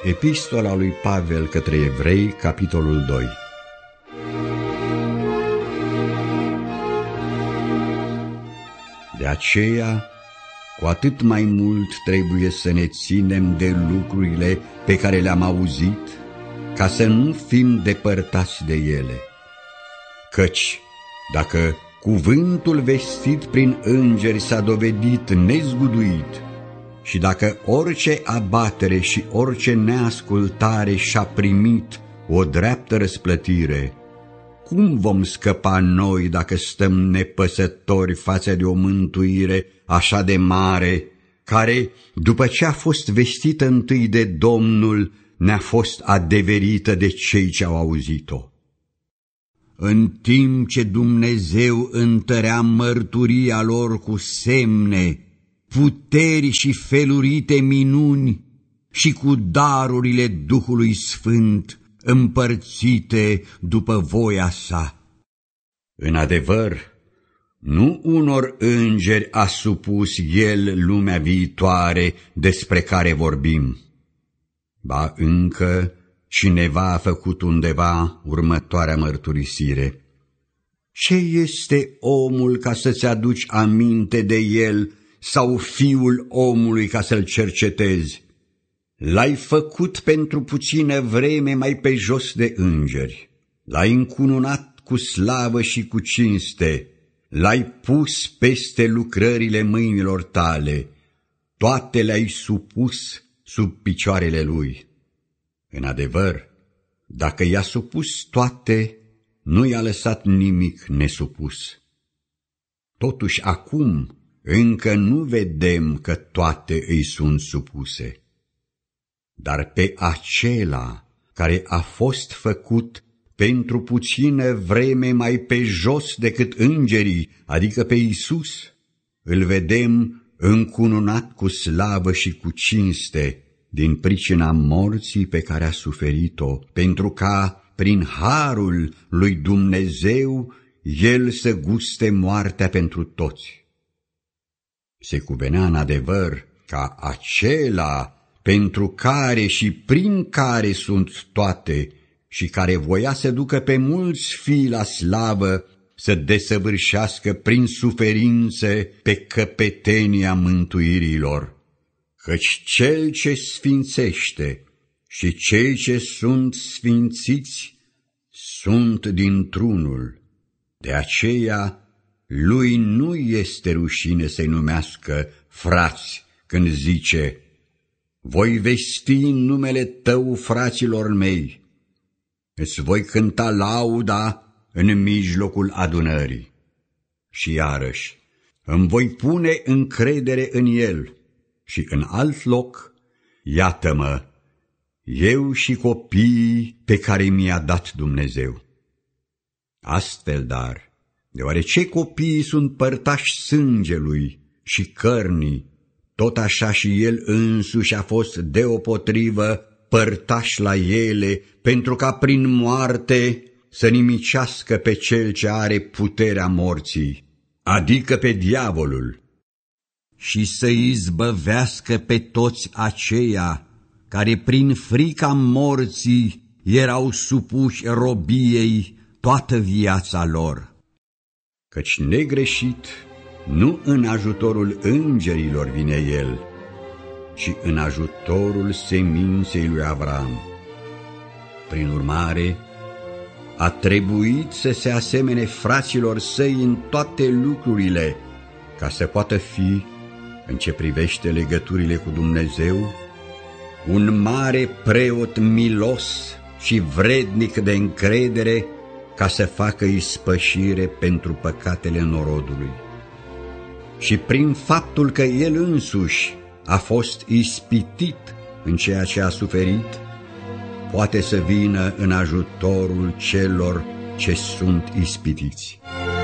Epistola lui Pavel către Evrei, capitolul 2. De aceea, cu atât mai mult trebuie să ne ținem de lucrurile pe care le-am auzit, ca să nu fim depărtați de ele. Căci, dacă cuvântul vestit prin îngeri s-a dovedit nezguduit, și dacă orice abatere și orice neascultare și-a primit o dreaptă răsplătire, cum vom scăpa noi dacă stăm nepăsători față de o mântuire așa de mare, care, după ce a fost vestită întâi de Domnul, ne-a fost adeverită de cei ce au auzit-o? În timp ce Dumnezeu întărea mărturia lor cu semne, puteri și felurite minuni și cu darurile Duhului Sfânt împărțite după voia sa. În adevăr, nu unor îngeri a supus El lumea viitoare despre care vorbim, ba încă cineva a făcut undeva următoarea mărturisire: ce este omul ca să-ți aduci aminte de el, sau fiul omului ca să-l cercetezi? L-ai făcut pentru puțină vreme mai pe jos de îngeri, l-ai încununat cu slavă și cu cinste, l-ai pus peste lucrările mâinilor tale, toate le-ai supus sub picioarele lui. În adevăr, dacă i-a supus toate, nu i-a lăsat nimic nesupus. Totuși acum încă nu vedem că toate îi sunt supuse. Dar pe acela care a fost făcut pentru puțină vreme mai pe jos decât îngerii, adică pe Iisus, îl vedem încununat cu slavă și cu cinste din pricina morții pe care a suferit-o, pentru ca, prin harul lui Dumnezeu, El să guste moartea pentru toți. Se cuvenea în adevăr ca acela pentru care și prin care sunt toate și care voia să ducă pe mulți fii la slavă, să desăvârșească prin suferințe pe căpetenia mântuirilor. Căci cel ce sfințește și cei ce sunt sfințiți sunt dintr-unul. De aceea lui nu este rușine să-i numească frați când zice: voi vesti în numele tău, fraților mei, îți voi cânta lauda în mijlocul adunării. Și iarăși, îmi voi pune încredere în el. Și în alt loc, iată-mă, eu și copiii pe care mi-a dat Dumnezeu. Astfel, dar, deoarece copiii sunt părtași sângelui și cărnii, tot așa și el însuși a fost deopotrivă părtaș la ele, pentru ca prin moarte să nimicească pe cel ce are puterea morții, adică pe diavolul, și să izbăvească pe toți aceia care prin frica morții erau supuși robiei toată viața lor. Căci negreșit nu în ajutorul îngerilor vine el, ci în ajutorul seminței lui Avram. Prin urmare, a trebuit să se asemene fraților săi în toate lucrurile, ca să poată fi, în ce privește legăturile cu Dumnezeu, un mare preot milos și vrednic de încredere, ca să facă ispășire pentru păcatele norodului. Și prin faptul că el însuși a fost ispitit în ceea ce a suferit, poate să vină în ajutorul celor ce sunt ispitiți.